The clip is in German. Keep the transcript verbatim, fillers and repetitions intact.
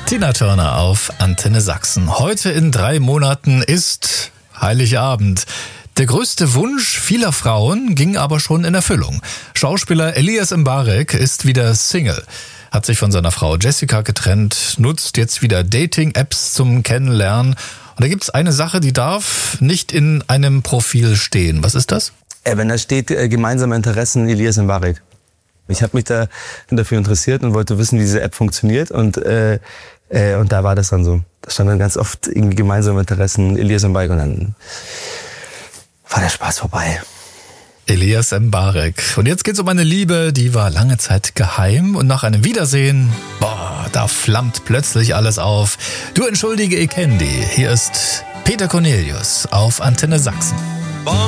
Tina Turner auf Antenne Sachsen. Heute in drei Monaten ist Heiligabend. Der größte Wunsch vieler Frauen ging aber schon in Erfüllung. Schauspieler Elias Mbarek ist wieder Single, hat sich von seiner Frau Jessica getrennt, nutzt jetzt wieder Dating-Apps zum Kennenlernen. Und da gibt's eine Sache, die darf nicht in einem Profil stehen. Was ist das? Äh, wenn da steht, äh, gemeinsame Interessen Elias Mbarek. Ich habe mich da dafür interessiert und wollte wissen, wie diese App funktioniert. Und, äh, äh, und da war das dann so. Da stand dann ganz oft irgendwie gemeinsame Interessen Elias Mbarek und dann war der Spaß vorbei. Elias Mbarek. Und jetzt geht's um eine Liebe, die war lange Zeit geheim. Und nach einem Wiedersehen, boah, da flammt plötzlich alles auf. Du entschuldige, ich kenn die. Hier ist Peter Cornelius auf Antenne Sachsen.